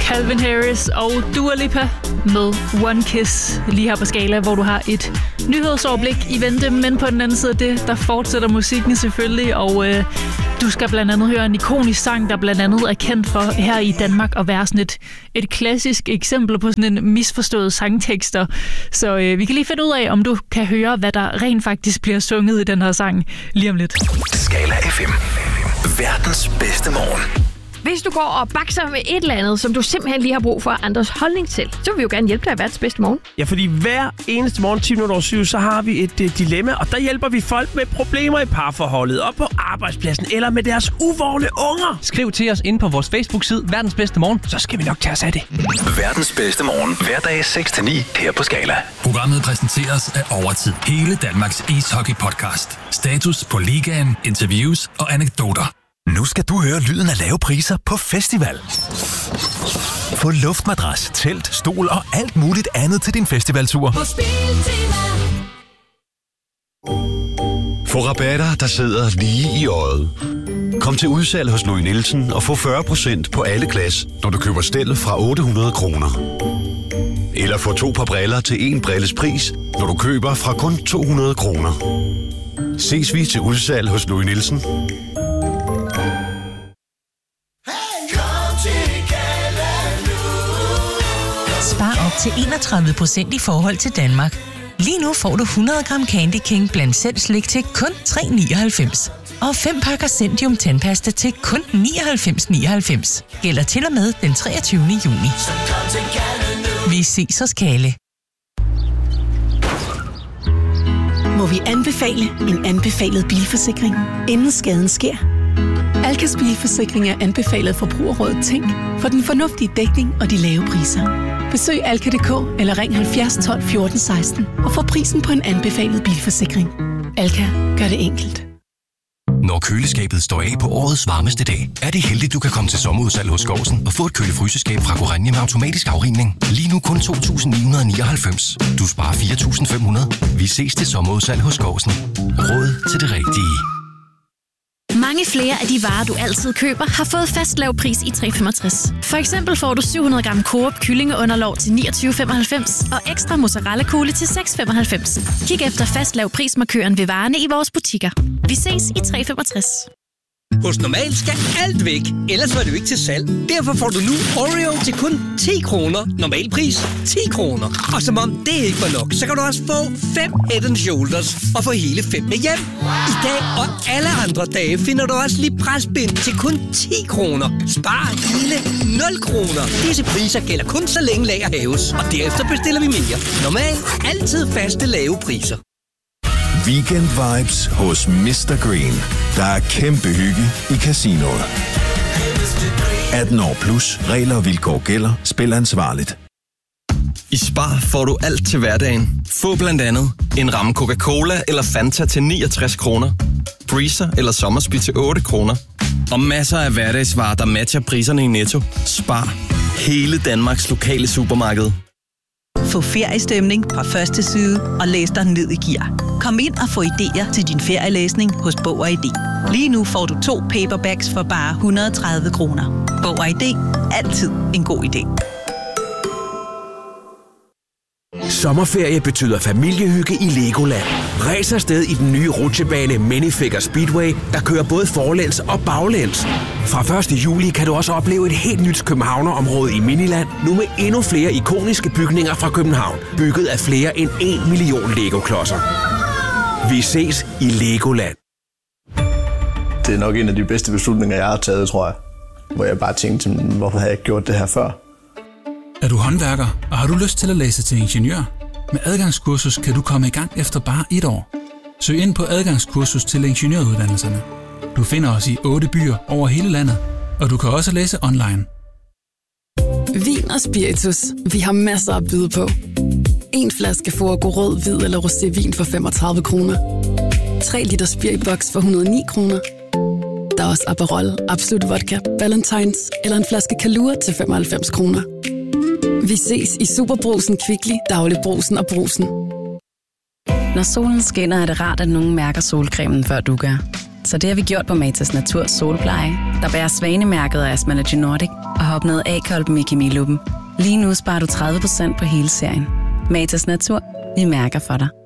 Calvin Harris og Dua Lipa med One Kiss lige her på Skala, hvor du har et nyhedsoverblik i vente, men på den anden side af det, der fortsætter musikken selvfølgelig, og du skal blandt andet høre en ikonisk sang, der blandt andet er kendt for her i Danmark at være sådan et klassisk eksempel på sådan en misforstået sangtekster. Så vi kan lige finde ud af, om du kan høre, hvad der rent faktisk bliver sunget i den her sang lige om lidt. Skala FM. Verdens bedste morgen. Hvis du går og bakser med et eller andet, som du simpelthen lige har brug for andres holdning til, så vil vi jo gerne hjælpe dig i verdens bedste morgen. Ja, fordi hver eneste morgen 10:07, så har vi et dilemma, og der hjælper vi folk med problemer i parforholdet, og på arbejdspladsen, eller med deres uvågne unger. Skriv til os inde på vores Facebook-side, Verdens Bedste Morgen, så skal vi nok tage os af det. Verdens bedste morgen, hverdag 6-9 her på Skala. Programmet præsenteres af Overtid. Hele Danmarks ishockey-podcast. Status på ligaen, interviews og anekdoter. Nu skal du høre lyden af lave priser på festival. Få luftmadras, telt, stol og alt muligt andet til din festivaltur. Få rabatter, der sidder lige i øjet. Kom til udsalg hos Louis Nielsen og få 40% på alle glas, når du køber stel fra 800 kroner. Eller få 2 par briller til 1 brilles pris, når du køber fra kun 200 kroner. Ses vi til udsalg hos Louis Nielsen. Spar op til 31% i forhold til Danmark. Lige nu får du 100 gram Candy King blandt selv slik til kun 3,99. Og 5 pakker Zendium tandpasta til kun 99,99. Gælder til og med den 23. juni. Vi ses hos Kalle. Må vi anbefale en anbefalet bilforsikring, inden skaden sker? Alkas bilforsikring er anbefalet Forbrugerrådet Tænk for den fornuftige dækning og de lave priser. Besøg alka.dk eller ring 70 12 14 16 og få prisen på en anbefalet bilforsikring. Alka gør det enkelt. Når køleskabet står af på årets varmeste dag, er det heldigt, du kan komme til sommerudsalg hos Skovsen og få et kølefryseskab fra Gorenje med automatisk afrivning. Lige nu kun 2.999. Du sparer 4.500. Vi ses til sommerudsalg hos Skovsen. Råd til det rigtige. Mange flere af de varer, du altid køber, har fået fast lav pris i 365. For eksempel får du 700 gram Coop kyllingeunderlov til 29,95 og ekstra mozzarella-kugle til 6,95. Kig efter fast lav prismarkøren ved varerne i vores butikker. Vi ses i 365. Hos Normal skal alt væk, ellers var det jo ikke til salg. Derfor får du nu Oreo til kun 10 kroner. Normal pris 10 kroner. Og som om det ikke var nok, så kan du også få 5 Head & Shoulders og få hele 5 med hjem. I dag og alle andre dage finder du også lige presbind til kun 10 kroner. Spar hele 0 kroner. Disse priser gælder kun så længe lager hæves, og derefter bestiller vi mere. Normal, altid faste lave priser. Weekend vibes hos Mr. Green. Der er kæmpe hygge i casinoet. 18 år plus. Regler og vilkår gælder. Spil ansvarligt. I Spar får du alt til hverdagen. Få blandt andet en ramme Coca-Cola eller Fanta til 69 kroner. Breezer eller Sommersby til 8 kroner. Og masser af hverdagsvarer, der matcher priserne i Netto. Spar. Hele Danmarks lokale supermarked. Få feriestemning fra første side og læs dig ned i gear. Kom ind og få idéer til din ferielæsning hos Bog og ID. Lige nu får du 2 paperbacks for bare 130 kroner. Bog og ID. Altid en god idé. Sommerferie betyder familiehygge i Legoland. Ræs afsted i den nye rutsjebane Minifigure Speedway, der kører både forlæns og baglæns. Fra 1. juli kan du også opleve et helt nyt københavnerområde i Miniland, nu med endnu flere ikoniske bygninger fra København, bygget af flere end 1 million Lego-klodser. Vi ses i Legoland. Det er nok en af de bedste beslutninger, jeg har taget, tror jeg. Hvor jeg bare tænkte, hvorfor har jeg ikke gjort det her før? Er du håndværker, og har du lyst til at læse til ingeniør? Med adgangskursus kan du komme i gang efter bare 1 år. Søg ind på adgangskursus til ingeniøruddannelserne. Du finder os i 8 byer over hele landet, og du kan også læse online. Vin og spiritus. Vi har masser at byde på. 1 flaske Forgo rød, hvid eller rosévin for 35 kroner. 3 liter Spiribox for 109 kroner. Der er også Aperol, Absolut Vodka, Valentines eller en flaske Kalua til 95 kroner. Vi ses i Superbrugsen, Kvickly, Dagligbrugsen og Brugsen. Når solen skinner, er det rart, at nogen mærker solcremen, før du gør. Så det har vi gjort på Matas Natur Solpleje, der bærer Svanemærket og Astmalogy Nordic og har opnået A-kolben i Kemiluppen. Lige nu sparer du 30% på hele serien. Matas Natur, vi mærker for dig.